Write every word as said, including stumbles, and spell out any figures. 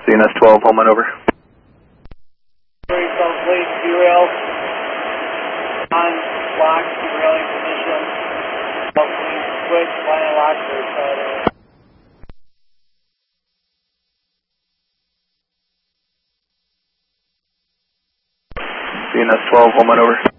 C N S twelve, home on over. Complete, derail. On lock, derailing position. Please switch, line and lock for uh, C N S twelve, home on over.